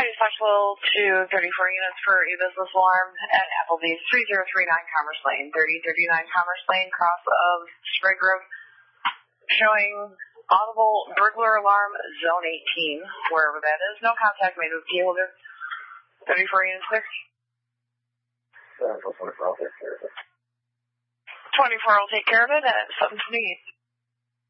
I dispatch level to 34 units for a business alarm at Applebee's, 3039 Commerce Lane, 3039 Commerce Lane, cross of Sprague Road, showing audible burglar alarm zone 18, wherever that is. No contact made with key holder. 34 units, clear. 24, I'll take care of it. 24 will take care of it at 728.